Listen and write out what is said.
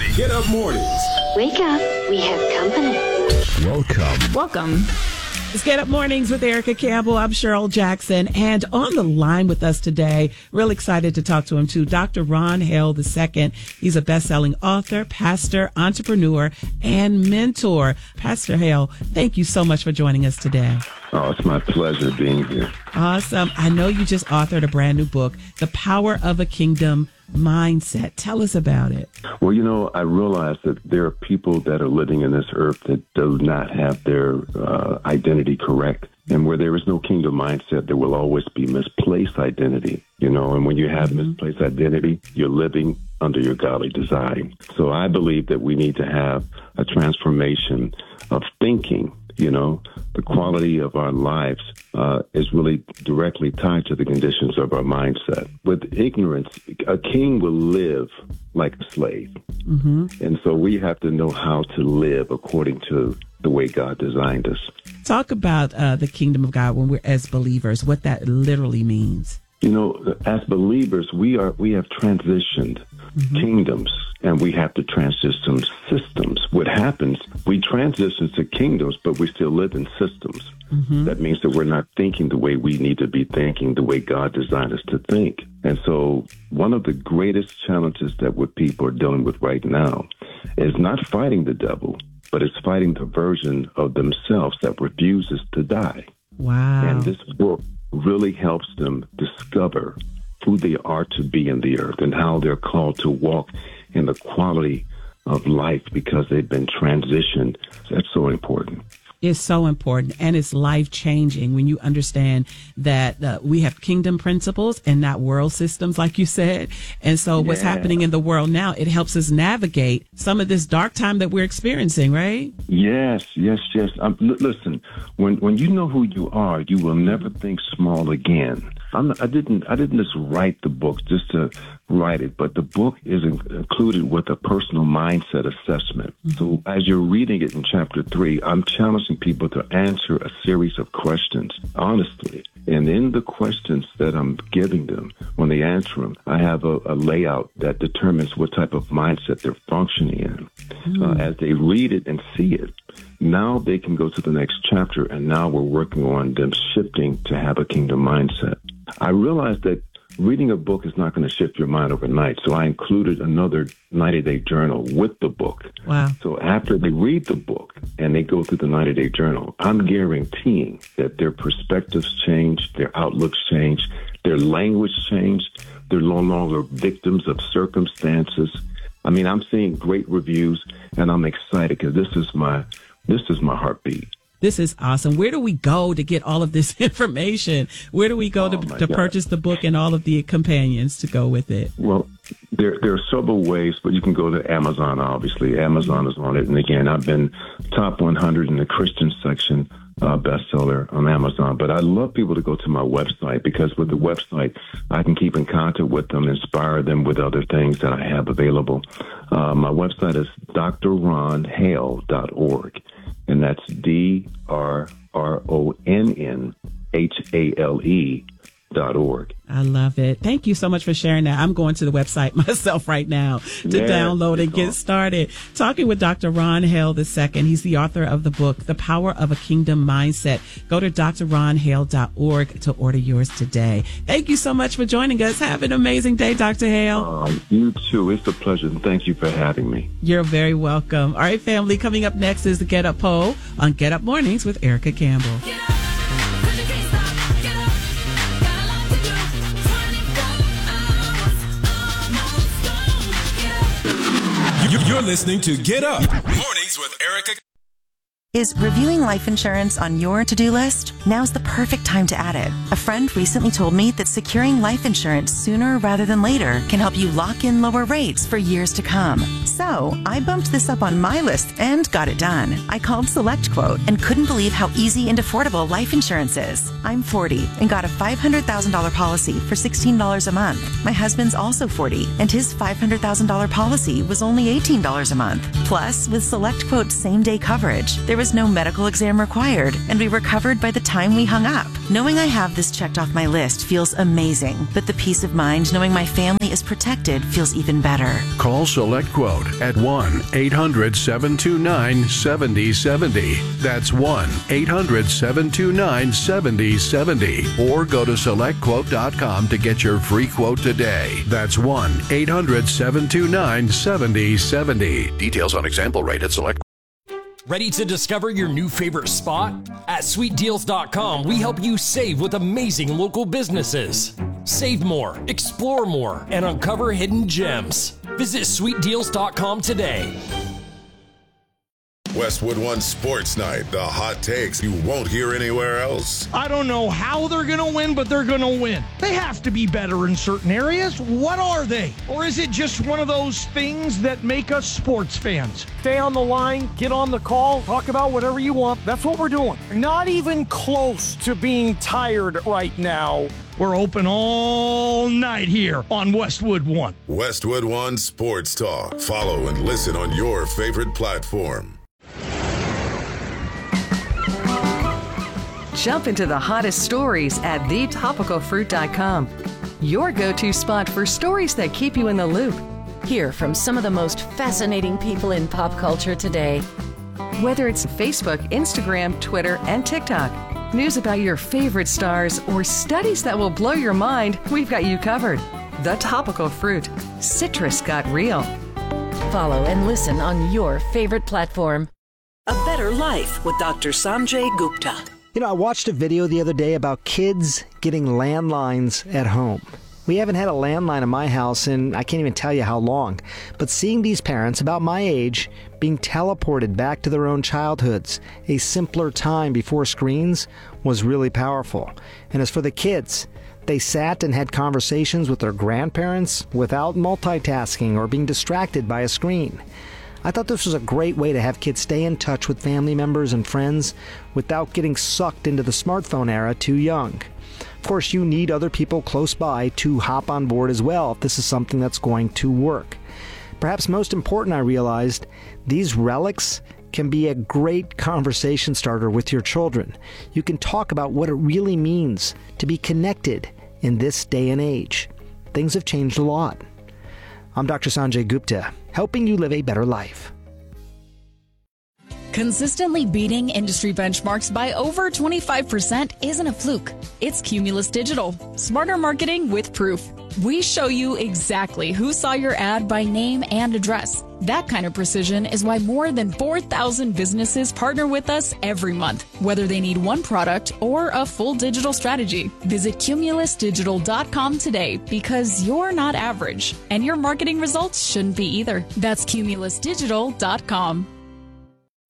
morning. Get up mornings. Wake up. We have company. Welcome. It's Get Up Mornings with Erica Campbell. I'm Cheryl Jackson. And on the line with us today, real excited to talk to him too, Dr. Ron Hale II. He's a best-selling author, pastor, entrepreneur, and mentor. Pastor Hale, thank you so much for joining us today. Oh, it's my pleasure being here. Awesome. I know you just authored a brand new book, The Power of a Kingdom Mindset. Tell us about it. Well, you know, I realize that there are people that are living in this earth that do not have their identity correct. And where there is no kingdom mindset, there will always be misplaced identity, you know, and when you have misplaced identity, you're living under your godly design. So I believe that we need to have a transformation of thinking. You know, the quality of our lives is really directly tied to the conditions of our mindset. With ignorance, a king will live like a slave. And so we have to know how to live according to the way God designed us. Talk about the kingdom of God when we're as believers, what that literally means. You know, as believers, we have transitioned kingdoms, and we have to transition systems. What happens, we transition to kingdoms, but we still live in systems. That means that we're not thinking the way we need to be thinking, the way God designed us to think. And so one of the greatest challenges that what people are dealing with right now is not fighting the devil, but it's fighting the version of themselves that refuses to die. Wow. And this book really helps them discover who they are to be in the earth and how they're called to walk in the quality of life because they've been transitioned. That's so important. It's so important, and it's life-changing when you understand that we have kingdom principles and not world systems, like you said. And so what's happening in the world now, it helps us navigate some of this dark time that we're experiencing, right? Yes. Listen, when you know who you are, you will never think small again. I didn't just write the book just to write it, but the book is included with a personal mindset assessment. So as you're reading it in chapter 3, I'm challenging people to answer a series of questions honestly. And in the questions that I'm giving them, when they answer them, I have a layout that determines what type of mindset they're functioning in. As they read it and see it, now they can go to the next chapter, and now we're working on them shifting to have a kingdom mindset. I realized that reading a book is not going to shift your mind overnight, so I included another 90-day journal with the book. Wow. So after they read the book and they go through the 90-day journal, I'm guaranteeing that their perspectives change, their outlooks change, their language change. They're no longer victims of circumstances. I mean, I'm seeing great reviews, and I'm excited because this is my heartbeat. This is awesome. Where do we go to get all of this information? Where do we go to purchase the book and all of the companions to go with it? Well, there are several ways, but you can go to Amazon, obviously. Amazon is on it. And again, I've been top 100 in the Christian section bestseller on Amazon. But I love people to go to my website because with the website, I can keep in contact with them, inspire them with other things that I have available. My website is drronhale.org. And that's DRRONNHALE.org. I love it. Thank you so much for sharing that. I'm going to the website myself right now to download and get started. Talking with Dr. Ron Hale II. He's the author of the book, The Power of a Kingdom Mindset. Go to drronhale.org to order yours today. Thank you so much for joining us. Have an amazing day, Dr. Hale. You too. It's a pleasure. And thank you for having me. You're very welcome. All right, family. Coming up next is the Get Up Poll on Get Up Mornings with Erica Campbell. You're listening to Get Up Mornings with Erica. Is reviewing life insurance on your to-do list? Now's the perfect time to add it. A friend recently told me that securing life insurance sooner rather than later can help you lock in lower rates for years to come. So I bumped this up on my list and got it done. I called SelectQuote and couldn't believe how easy and affordable life insurance is. I'm 40 and got a $500,000 policy for $16 a month. My husband's also 40 and his $500,000 policy was only $18 a month. Plus, with SelectQuote's same-day coverage, there was no medical exam required, and we were covered by the time we hung up. Knowing I have this checked off my list feels amazing, but the peace of mind knowing my family is protected feels even better. Call SelectQuote quote at 1-800-729-7070. That's 1-800-729-7070. Or go to SelectQuote.com to get your free quote today. That's 1-800-729-7070. Details on example rate at Select. Ready to discover your new favorite spot? At SweetDeals.com, we help you save with amazing local businesses. Save more, explore more, and uncover hidden gems. Visit SweetDeals.com today. Westwood One Sports Night, the hot takes you won't hear anywhere else. I don't know how they're going to win, but they're going to win. They have to be better in certain areas. What are they? Or is it just one of those things that make us sports fans? Stay on the line, get on the call, talk about whatever you want. That's what we're doing. Not even close to being tired right now. We're open all night here on Westwood One. Westwood One Sports Talk. Follow and listen on your favorite platform. Jump into the hottest stories at thetopicalfruit.com. Your go-to spot for stories that keep you in the loop. Hear from some of the most fascinating people in pop culture today. Whether it's Facebook, Instagram, Twitter, and TikTok, news about your favorite stars, or studies that will blow your mind, we've got you covered. The Topical Fruit. Citrus got real. Follow and listen on your favorite platform. A Better Life with Dr. Sanjay Gupta. You know, I watched a video the other day about kids getting landlines at home. We haven't had a landline in my house in I can't even tell you how long. But seeing these parents about my age being teleported back to their own childhoods, a simpler time before screens, was really powerful. And as for the kids, they sat and had conversations with their grandparents without multitasking or being distracted by a screen. I thought this was a great way to have kids stay in touch with family members and friends without getting sucked into the smartphone era too young. Of course, you need other people close by to hop on board as well if this is something that's going to work. Perhaps most important, I realized, these relics can be a great conversation starter with your children. You can talk about what it really means to be connected in this day and age. Things have changed a lot. I'm Dr. Sanjay Gupta, helping you live a better life. Consistently beating industry benchmarks by over 25% isn't a fluke. It's Cumulus Digital. Smarter marketing with proof. We show you exactly who saw your ad by name and address. That kind of precision is why more than 4,000 businesses partner with us every month, whether they need one product or a full digital strategy. Visit cumulusdigital.com today because you're not average, and your marketing results shouldn't be either. That's cumulusdigital.com.